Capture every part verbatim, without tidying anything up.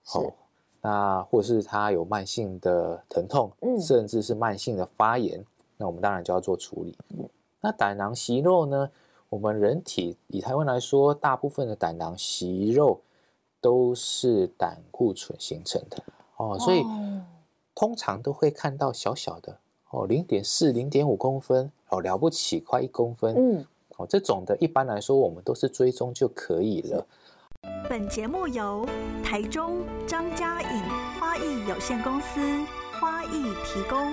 好、哦，那或是他有慢性的疼痛，嗯，甚至是慢性的发炎，那我们当然就要做处理。嗯，那胆囊息肉呢？我们人体以台湾来说，大部分的胆囊息肉都是胆固醇形成的哦，所以通常都会看到小小的哦，零点四、零点五公分哦，了不起快一公分，嗯，哦，这种的一般来说我们都是追踪就可以了。 本节目由台中张家颖花艺有限公司花艺提供。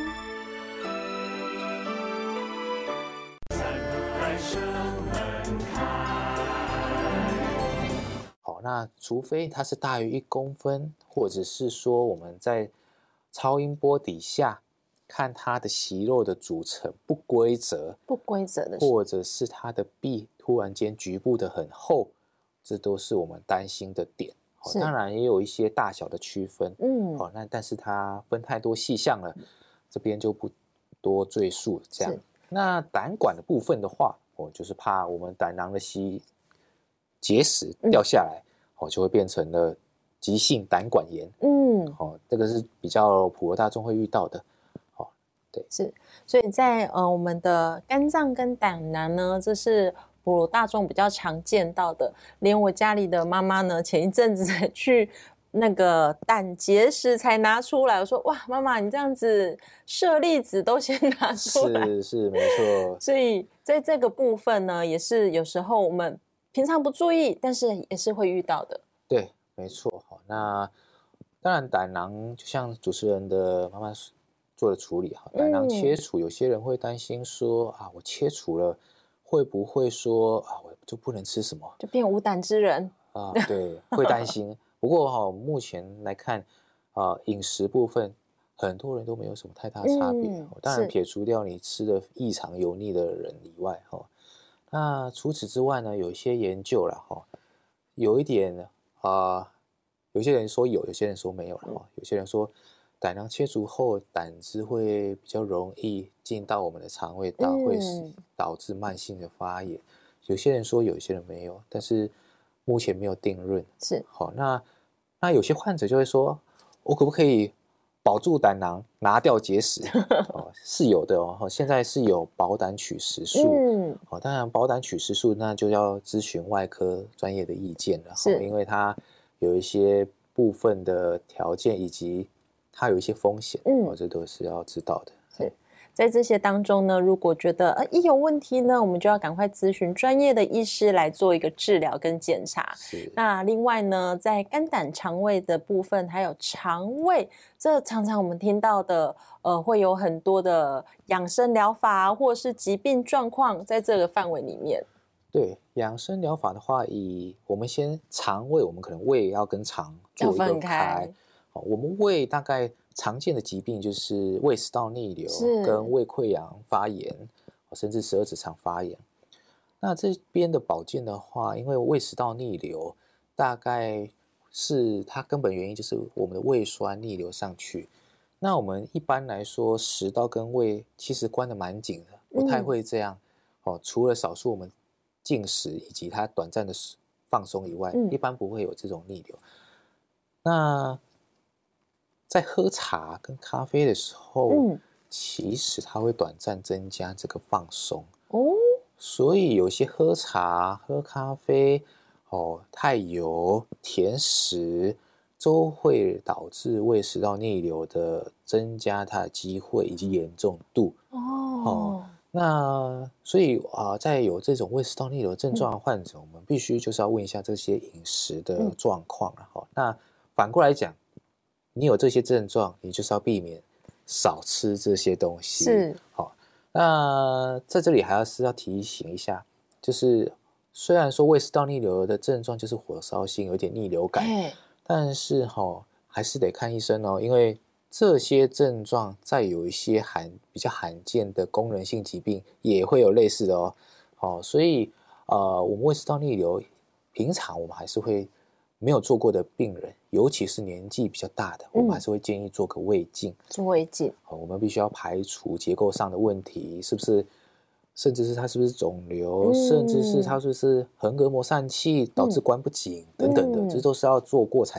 好，那除非它是大于一公分，或者是说我们在超音波底下看它的息肉的组成不规则， 不规则的， 或者是它的壁突然间局部的很厚，这都是我们担心的点。哦，当然也有一些大小的区分，嗯，哦，那但是它分太多细项了，这边就不多赘述。这样，那胆管的部分的话，哦，就是怕我们胆囊的息结石掉下来，嗯，哦，就会变成了急性胆管炎，嗯，哦，这个是比较普罗大众会遇到的。哦，对， 是，所以在呃我们的肝脏跟胆囊呢，这是普罗大众比较常见到的，连我家里的妈妈呢，前一阵子才去那个胆结石才拿出来，我说哇，妈妈你这样子舍利子都先拿出来， 是是没错。 所以在这个部分呢，也是有时候我们平常不注意，但是也是会遇到的。 对，没错。好，那当然胆囊就像主持人的妈妈做的处理哈，胆囊切除，嗯，有些人会担心说啊，我切除了。会不会说啊，我就不能吃什么， 就变无胆之人啊？对，会担心。不过哈、哦，目前来看啊，饮食部分很多人都没有什么太大差别。嗯、当然，撇除掉你吃的异常油腻的人以外，哈、哦，那除此之外呢，有一些研究了哈、哦，有一点啊、呃，有些人说有，有些人说没有了哈、哦，有些人说。胆囊切除后，胆汁会比较容易进到我们的肠胃道，嗯、会导致慢性的发炎。有些人说有，有些人没有，但是目前没有定论。 是， 好，那那有些患者就会说，我可不可以保住胆囊，拿掉结石？哦，是有的哦。现在是有保胆取石术，嗯，哦，当然保胆取石术那就要咨询外科专业的意见了，是，因为它有一些部分的条件以及。它有一些风险，嗯、哦，这都是要知道的。 是在这些当中呢，如果觉得呃一有问题呢，我们就要赶快咨询专业的医师来做一个治疗跟检查。 是。 那另外呢，在肝胆肠胃的部分，还有肠胃，这常常我们听到的，呃，会有很多的养生疗法或是疾病状况在这个范围里面。 对，养生疗法的话，以我们先肠胃，我们可能胃要跟肠做一个开。我们胃大概常见的疾病就是胃食道逆流跟胃溃疡发炎，甚至十二指肠发炎。那这边的保健的话，因为胃食道逆流大概是它根本原因就是我们的胃酸逆流上去。那我们一般来说食道跟胃其实关得蛮紧的，不太会这样。嗯、哦，除了少数我们进食以及它短暂的放松以外，嗯、一般不会有这种逆流。那在喝茶跟咖啡的时候，嗯，其实它会短暂增加这个放松哦，所以有些喝茶、喝咖啡，哦，太油、甜食都会导致胃食道逆流的增加它的机会以及严重度哦。哦，那所以啊、呃，在有这种胃食道逆流症状的患者，嗯、我们必须就是要问一下这些饮食的状况了哈、嗯。那反过来讲。你有这些症状，你就是要避免少吃这些东西。 是， 好，那在这里还要是要提醒一下，就是虽然说胃食道逆流的症状就是火烧心，有点逆流感，但是哈、哦、还是得看医生哦，因为这些症状再有一些罕比较罕见的功能性疾病也会有类似的哦。好，所以呃，我们胃食道逆流，平常我们还是会。没有做过的病人，尤其是年纪比较大的，嗯、我们还是会建议做个胃镜。 做胃镜， 我们必须要排除结构上的问题，是不是？甚至是它是不是肿瘤，嗯、甚至是它是不是横膈膜疝气导致关不紧、嗯、等等的，这都是要做过才。